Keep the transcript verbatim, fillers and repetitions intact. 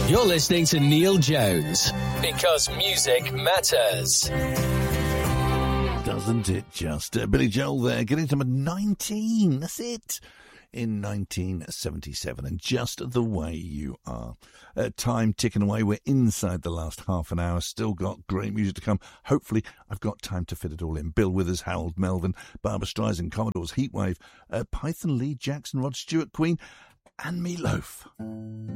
You're listening to Neil Jones, because music matters. Doesn't it just? Uh, Billy Joel there, getting to number nineteen. That's it. In nineteen seventy-seven, and Just the Way You Are. Uh, time ticking away. We're inside the last half an hour. Still got great music to come. Hopefully, I've got time to fit it all in. Bill Withers, Harold Melvin, Barbra Streisand, Commodores, Heatwave, uh, Python Lee, Jackson, Rod Stewart, Queen, and Meatloaf.